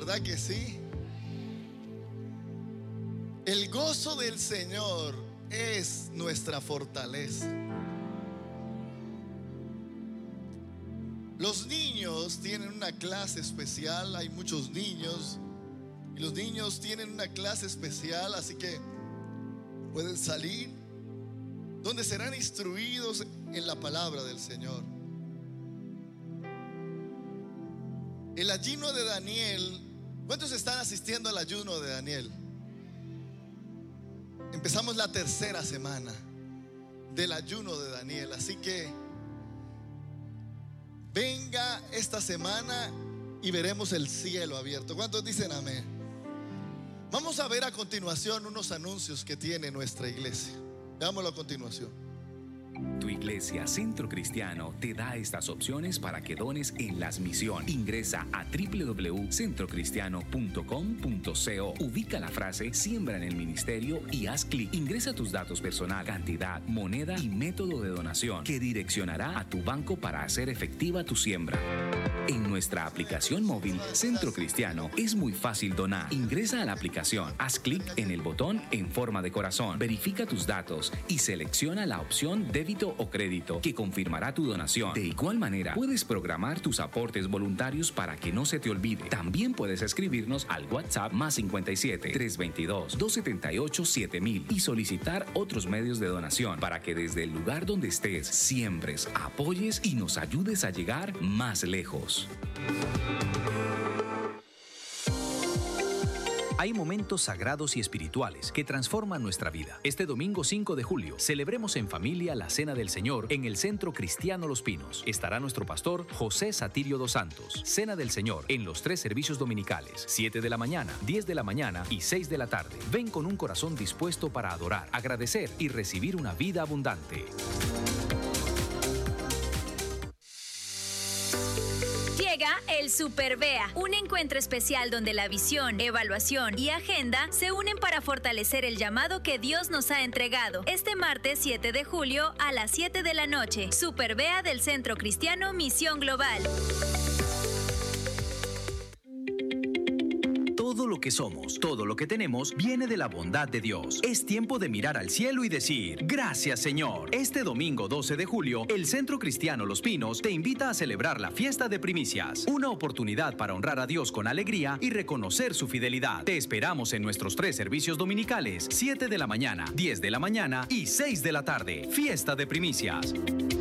¿verdad que sí? El gozo del Señor es nuestra fortaleza. Los niños tienen una clase especial, hay muchos niños y los niños tienen una clase especial, así que pueden salir donde serán instruidos en la palabra del Señor. El ayuno de Daniel, ¿cuántos están asistiendo al ayuno de Daniel? Empezamos la tercera semana del ayuno de Daniel, así que venga esta semana y veremos el cielo abierto. ¿Cuántos dicen amén? Vamos a ver a continuación unos anuncios que tiene nuestra iglesia. Veámoslo a continuación. Tu iglesia Centro Cristiano te da estas opciones para que dones en las misiones. Ingresa a www.centrocristiano.com.co. Ubica la frase Siembra en el ministerio y haz clic. Ingresa tus datos personal, cantidad, moneda y método de donación que direccionará a tu banco para hacer efectiva tu siembra. En nuestra aplicación móvil Centro Cristiano es muy fácil donar. Ingresa a la aplicación, haz clic en el botón en forma de corazón, verifica tus datos y selecciona la opción débito o crédito que confirmará tu donación. De igual manera, puedes programar tus aportes voluntarios para que no se te olvide. También puedes escribirnos al WhatsApp +57 322 278 7000 y solicitar otros medios de donación para que desde el lugar donde estés siembres, apoyes y nos ayudes a llegar más lejos. Hay momentos sagrados y espirituales que transforman nuestra vida. Este domingo 5 de julio, celebremos en familia la Cena del Señor en el Centro Cristiano Los Pinos. Estará nuestro pastor José Satirio dos Santos. Cena del Señor en los 3 servicios dominicales, 7 de la mañana, 10 de la mañana y 6 de la tarde. Ven con un corazón dispuesto para adorar, agradecer y recibir una vida abundante. Llega el Super Bea, un encuentro especial donde la visión, evaluación y agenda se unen para fortalecer el llamado que Dios nos ha entregado. Este martes 7 de julio a las 7 de la noche, Super Bea del Centro Cristiano Misión Global. Todo lo que somos, todo lo que tenemos, viene de la bondad de Dios. Es tiempo de mirar al cielo y decir, gracias Señor. Este domingo 12 de julio, el Centro Cristiano Los Pinos te invita a celebrar la fiesta de primicias. Una oportunidad para honrar a Dios con alegría y reconocer su fidelidad. Te esperamos en nuestros 3 servicios dominicales, 7 de la mañana, 10 de la mañana y 6 de la tarde. Fiesta de primicias.